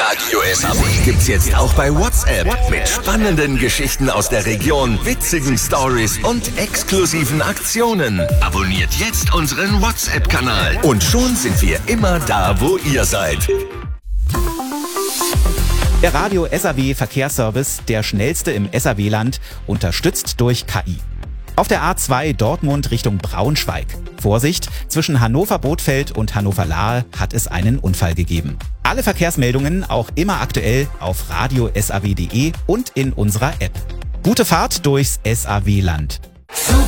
Radio SAW gibt's jetzt auch bei WhatsApp. Mit spannenden Geschichten aus der Region, witzigen Stories und exklusiven Aktionen. Abonniert jetzt unseren WhatsApp-Kanal. Und schon sind wir immer da, wo ihr seid. Der Radio SAW Verkehrsservice, der schnellste im SAW-Land, unterstützt durch KI. Auf der A2 Dortmund Richtung Braunschweig. Vorsicht, zwischen Hannover-Bothfeld und Hannover-Lahe hat es einen Unfall gegeben. Alle Verkehrsmeldungen auch immer aktuell auf radiosaw.de und in unserer App. Gute Fahrt durchs SAW-Land.